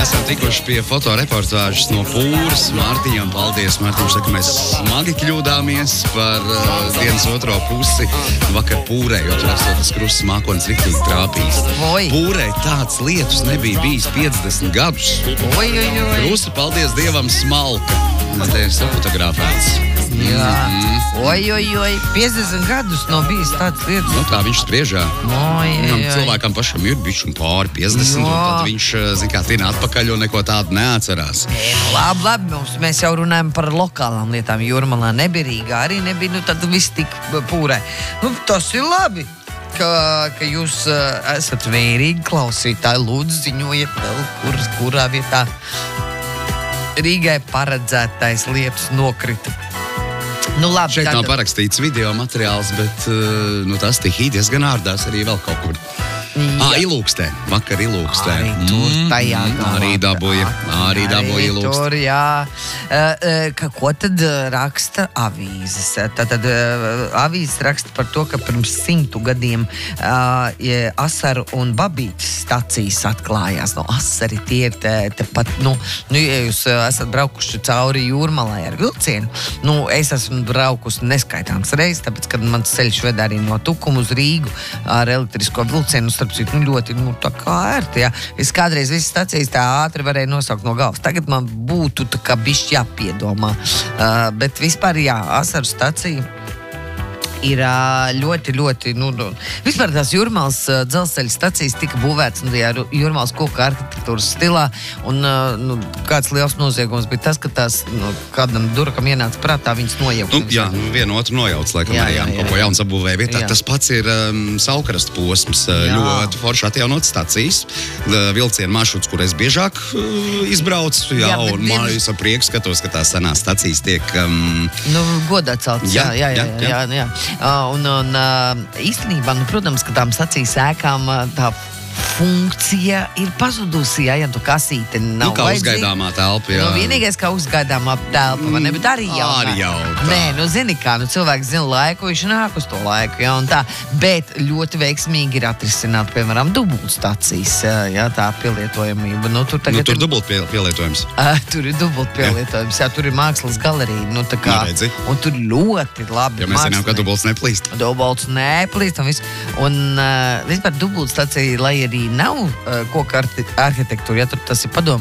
Esam tikuši pie fotoreportāžas no Pūras. Mārtiņam paldies. Mārtiņš saka, mēs smagi kļūdāmies par dienas otro pusi. Vakar Pūrē, jo tur esot tas krusts mākonis riktīgi trāpījis. Pūrē tāds lietus nebija bijis 50 gadus. Krusta, paldies Dievam, smalka. Te ir fotografēts. Jā. 50 gadus nav bijis tāds lietas. Nu, tā viņš spriežā. Cilvēkam pašam ir bišķi pāri 50, un tad viņš, tina atpakaļ un neko tādu neatcerās. Labi, mēs jau runājam par lokālām lietām. Jūrmalā nebija, Rīgā arī nebija, nu tad viss tik Pūrē. Nu, tas ir labi, ka jūs esat vērīgi klausītāji. Lūdzu, ziņojiet vēl, kurā vietā Rīgai paredzētais lietus nokrita. Nu, labi, šeit nav parakstīts video materiāls, bet tas tik diezgan ārdās arī vēl kaut kur. Ilūkstē. Vakar Ilūkstē. Arī tur tajā galā. Arī dabūja Ilūkstē. Tur, jā. Ko tad raksta avīzes? Tad avīzes raksta par to, ka pirms 100 gadiem Asaru un Babītes stacijas atklājās. No Asari tie ir tepat, ja jūs esat braukuši cauri Jūrmalai ar vilcienu, es esmu braukusi neskaitāms reizes, tāpēc, kad mans ceļš ved arī no Tukuma uz Rīgu ar elektrisko vilcienu, starp citu, ļoti, tā kā ērti, jā. Es kādreiz visas stacijas tā ātri varēju nosaukt no galvas. Tagad man būtu tā kā bišķi jāpiedomā. Bet vispār, jā, Asaru stacija ir ļoti, vispār tās Jūrmalas dzelzceļa stacijas tika būvētas Jūrmalas koka arhitektūras stilā, un kāds liels noziegums bija tas, ka tās kādam durakam ienāca prātā, viņas nojaukt. Jā, vienu otru nojauc, laikam arī kaut ko jauns apbūvēja vietā. Tas pats ir Saukrasta posms, ļoti forši atjaunot stacijas, vilcienu maršruts, kur es biežāk izbraucu, un man es ar prieku skatos, ka tās senās stacijas tiek godā celtas, jā. Un īstenībā, protams, ka tām stacijas ēkām tā funkcija ir pazudusi, ja tu kasīte nav kā uzgaidāmā telpa, jā. Vienīgais, kā uzgaidāmā telpa, ne, bet arī jautā. Nē, zini kā, cilvēks zina laiku, viņš nāk uz to laiku, jā, un tā. Bet ļoti veiksmīgi ir atrisināt, piemēram, dubultstacijas, jā, tā pielietojamība. Tur dubult pielietojums. Tur ir dubult pielietojums, jā, tur ir mākslas galerija, tā kā. Un tur ļoti labi. Jo mēs zinām, ka dubults neplīst. Dubults neplīst un viss. Un vispār dubultstacija, lai arī nav koka arhitektūra, ja tur tas ir padomā.